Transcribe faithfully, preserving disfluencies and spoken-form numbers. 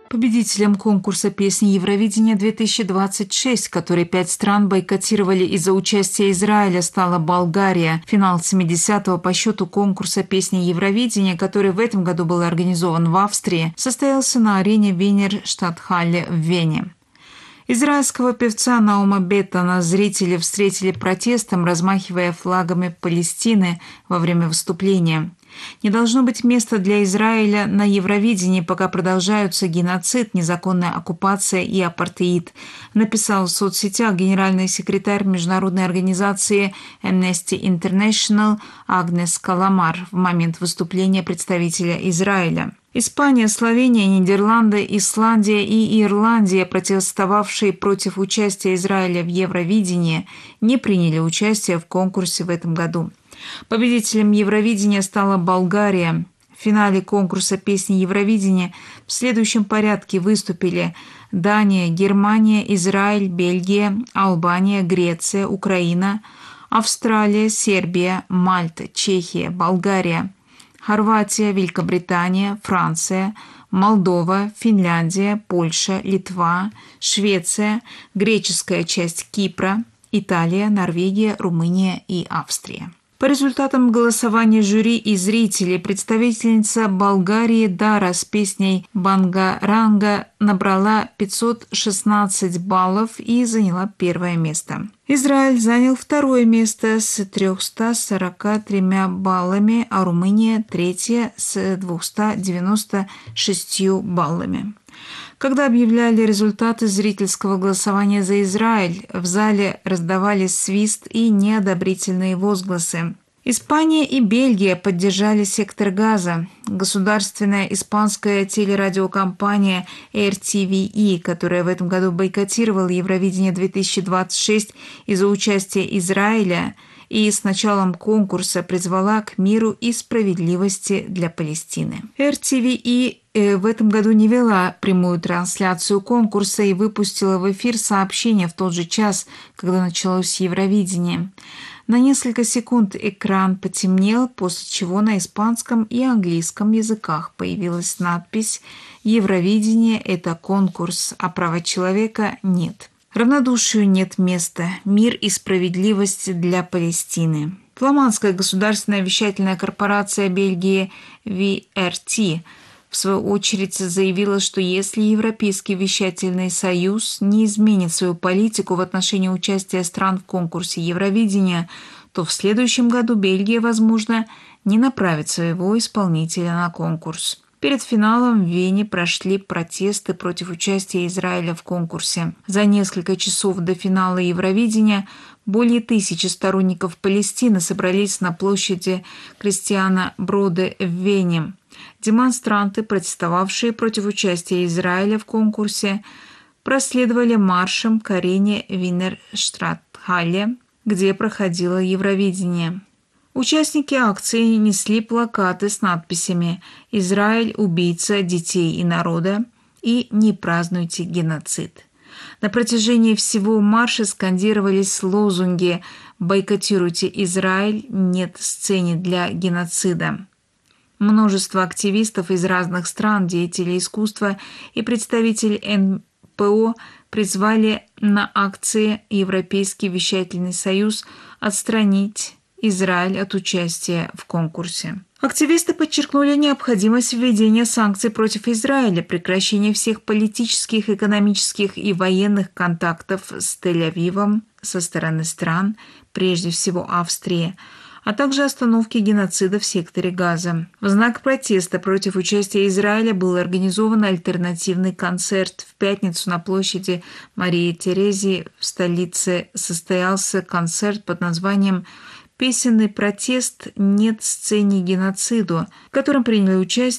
Победителем конкурса песни Евровидения-две тысячи двадцать шесть, который пять стран бойкотировали из-за участия Израиля, стала Болгария. Финал семидесятого по счету конкурса песни Евровидения, который в этом году был организован в Австрии, состоялся на арене Венер-Штатхалле в Вене. Израильского певца Наума Беттана зрители встретили протестом, размахивая флагами Палестины во время выступления. «Не должно быть места для Израиля на Евровидении, пока продолжаются геноцид, незаконная оккупация и апартеид», написал в соцсетях генеральный секретарь международной организации Amnesty International Агнес Каламар в момент выступления представителя Израиля. Испания, Словения, Нидерланды, Исландия и Ирландия, протестовавшие против участия Израиля в Евровидении, не приняли участие в конкурсе в этом году. Победителем Евровидения стала Болгария. В финале конкурса песни Евровидения в следующем порядке выступили Дания, Германия, Израиль, Бельгия, Албания, Греция, Украина, Австралия, Сербия, Мальта, Чехия, Болгария, Хорватия, Великобритания, Франция, Молдова, Финляндия, Польша, Литва, Швеция, греческая часть Кипра, Италия, Норвегия, Румыния и Австрия. По результатам голосования жюри и зрителей, представительница Болгарии Дара с песней «Бангаранга» набрала пятьсот шестнадцать баллов и заняла первое место. Израиль занял второе место с тремястами сорока тремя баллами, а Румыния – третье с двумястами девяноста шестью баллами. Когда объявляли результаты зрительского голосования за Израиль, в зале раздавались свист и неодобрительные возгласы. Испания и Бельгия поддержали сектор Газа. Государственная испанская телерадиокомпания эр ти ви и, которая в этом году бойкотировала Евровидение-две тысячи двадцать шесть из-за участия Израиля, и с началом конкурса призвала к миру и справедливости для Палестины. эр ти ви и в этом году не вела прямую трансляцию конкурса и выпустила в эфир сообщение в тот же час, когда началось Евровидение. На несколько секунд экран потемнел, после чего на испанском и английском языках появилась надпись «Евровидение – это конкурс, а права человека нет». Равнодушию нет места. Мир и справедливость для Палестины. Фламандская государственная вещательная корпорация Бельгии ви эр ти в свою очередь заявила, что если Европейский вещательный союз не изменит свою политику в отношении участия стран в конкурсе Евровидения, то в следующем году Бельгия, возможно, не направит своего исполнителя на конкурс. Перед финалом в Вене прошли протесты против участия Израиля в конкурсе. За несколько часов до финала Евровидения более тысячи сторонников Палестины собрались на площади Кристиана Броде в Вене. Демонстранты, протестовавшие против участия Израиля в конкурсе, проследовали маршем к арене Венер-Штатхалле, где проходило Евровидение. Участники акции несли плакаты с надписями «Израиль – убийца детей и народа» и «Не празднуйте геноцид». На протяжении всего марша скандировались лозунги «Бойкотируйте Израиль», «Нет сцене для геноцида». Множество активистов из разных стран, деятелей искусства и представителей эн пэ о призвали на акции Европейский вещательный союз отстранить Израиль от участия в конкурсе. Активисты подчеркнули необходимость введения санкций против Израиля, прекращения всех политических, экономических и военных контактов с Тель-Авивом со стороны стран, прежде всего Австрии, а также остановки геноцида в секторе Газа. В знак протеста против участия Израиля был организован альтернативный концерт. В пятницу на площади Марии Терезии в столице состоялся концерт под названием «Песенный протест «Нет сцене геноциду», в котором приняли участие